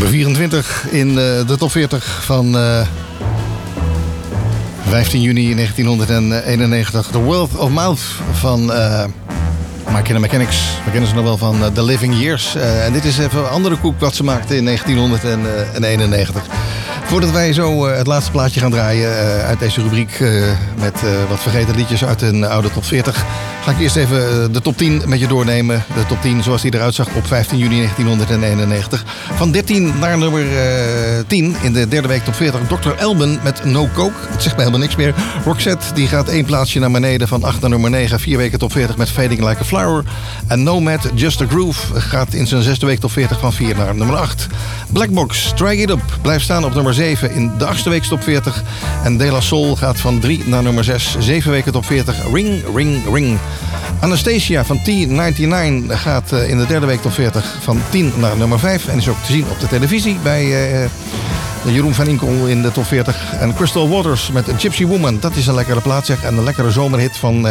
Nummer 24 in de top 40 van 15 juni 1991. The World of Mouth van My Chemical Mechanics. We kennen ze nog wel van The Living Years. En dit is even een andere koek wat ze maakte in 1991. Voordat wij zo het laatste plaatje gaan draaien uit deze rubriek met wat vergeten liedjes uit een oude top 40... ga ik eerst even de top 10 met je doornemen. De top 10 zoals die eruit zag op 15 juni 1991. Van 13 naar nummer 10 in de derde week top 40. Dr. Alban met No Coke. Het zegt mij helemaal niks meer. Roxette die gaat één plaatsje naar beneden van 8 naar nummer 9. 4 weken top 40 met Fading Like a Flower. En Nomad Just a Groove gaat in zijn zesde week top 40 van 4 naar nummer 8. Black Box, Drag It Up blijft staan op nummer 7 in de achtste week top 40. En De La Soul gaat van 3 naar nummer 6. 7 weken top 40. Ring, Ring, Ring. Anastasia van T99 gaat in de derde week top 40 van 10 naar nummer 5. En is ook te zien op de televisie bij Jeroen van Inkel in de top 40. En Crystal Waters met Gypsy Woman. Dat is een lekkere plaat zeg. En een lekkere zomerhit van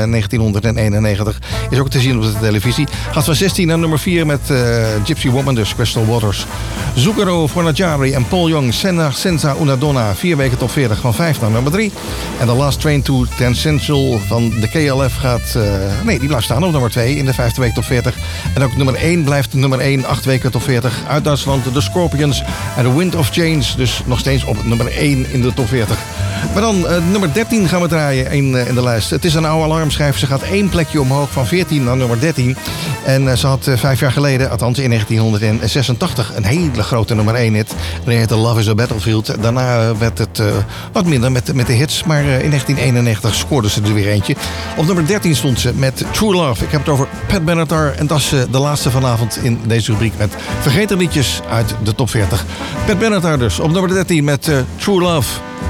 1991. Is ook te zien op de televisie. Gaat van 16 naar nummer 4 met Gypsy Woman, dus Crystal Waters. Zucchero Fornaciari en Paul Young. Senza una Donna. 4 weken top 40 van 5 naar nummer 3. En The Last Train to Tensential van de KLF gaat... die blijft staan op nummer 2 in de vijfde week top 40. En ook nummer 1 blijft nummer 1. 8 weken top 40. Uit Duitsland The Scorpions en The Wind of Change. Dus nog steeds op nummer 1 in de top 40. Maar dan nummer 13 gaan we draaien in de lijst. Het is een oude alarmschijf. Ze gaat 1 plekje omhoog van 14 naar nummer 13. En ze had 5 jaar geleden, althans in 1986, een hele grote nummer 1 hit. Die heette Love is a Battlefield. Daarna werd het wat minder met de hits. Maar in 1991 scoorde ze er weer eentje. Op nummer 13 stond ze met True Love. Ik heb het over Pat Benatar. En dat is de laatste vanavond in deze rubriek met vergeten liedjes uit de top 40. Pat Benatar dus op nummer 13 met True Love.